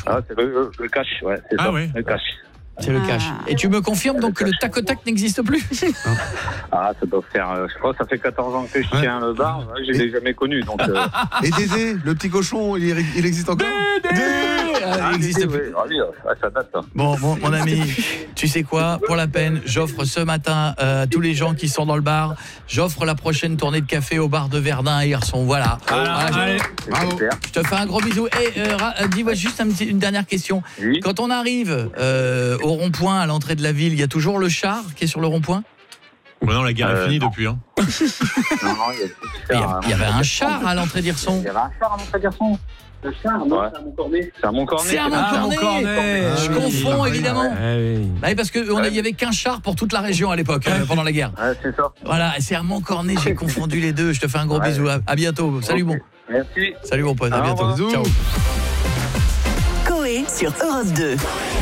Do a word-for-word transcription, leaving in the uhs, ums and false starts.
Ah, c'est le, le cash, ouais, c'est ah, ça, ouais. le cash. C'est le cash. Et tu me confirmes donc que le tac au tac n'existe plus? Ah, ça doit faire, euh, je crois que ça fait quatorze ans que je Ouais. tiens le bar, ouais, je l'ai jamais connu, donc... Euh... Et Dédé, le petit cochon, il, il existe encore? Dédé Ah, il existe plus. ouais, ah, oui, ouais, ça date, ça. Bon, mon, mon ami, tu sais quoi? Pour la peine, j'offre ce matin euh, à tous les gens qui sont dans le bar, j'offre la prochaine tournée de café au bar de Verdun à Hirson. Voilà. Voilà, Voilà, allez. C'est Bravo. super. je te fais un gros bisou. Et euh, ra- euh, dis-moi juste un petit- une dernière question. Oui. Quand on arrive euh, au rond-point à l'entrée de la ville, il y a toujours le char qui est sur le rond-point? Ouais, non, la guerre Euh, est finie non. depuis. Hein. Non, non, il y, a Il y avait, il y avait un char à l'entrée d'Hirson. Il y avait un char à mon garçon. Le char, non, ouais. C'est à mon cornet. C'est à mon cornet. C'est à mon Ah, cornet. Moncornet. Je Ah, confonds oui. évidemment. Ah, oui. Bah oui, parce qu'il Ouais. n'y avait qu'un char pour toute la région à l'époque, euh, pendant la guerre. Ouais, c'est ça. Voilà, c'est à Moncornet, j'ai confondu les deux. Je te fais un gros Ouais. bisou. À, à bientôt. Salut Ok. bon. Merci. Salut mon pote, à Au bientôt. revoir. Ciao. Coé sur Europe deux.